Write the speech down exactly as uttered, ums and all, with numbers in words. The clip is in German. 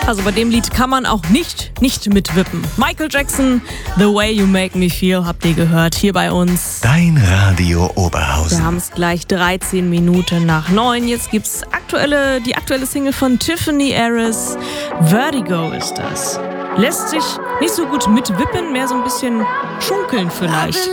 Also bei dem Lied kann man auch nicht, nicht mitwippen. Michael Jackson, The Way You Make Me Feel, habt ihr gehört, hier bei uns. Dein Radio Oberhausen. Wir haben es gleich dreizehn Minuten nach neun. Jetzt gibt's aktuelle, die aktuelle Single von Tiffany Harris. Vertigo ist das. Lässt sich nicht so gut mitwippen, mehr so ein bisschen schunkeln vielleicht.